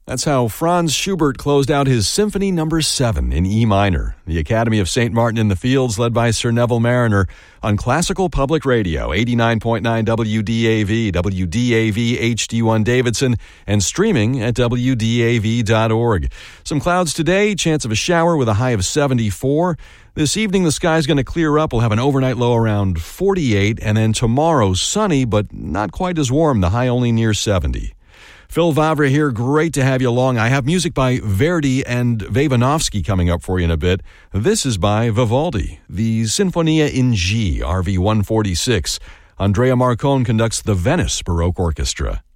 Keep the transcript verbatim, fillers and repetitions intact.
That's how Franz Schubert closed out his Symphony Number seven in E minor. The Academy of Saint Martin in the Fields, led by Sir Neville Mariner, on Classical Public Radio, eighty-nine point nine W D A V, W D A V H D one Davidson, and streaming at W D A V dot org. Some clouds today, chance of a shower with a high of seventy-four. This evening, the sky's going to clear up. We'll have an overnight low around forty-eight, and then tomorrow, sunny, but not quite as warm, the high only near seventy. Phil Vavra here. Great to have you along. I have music by Verdi and Vavinovsky coming up for you in a bit. This is by Vivaldi, the Sinfonia in G, R V one forty-six. Andrea Marcon conducts the Venice Baroque Orchestra.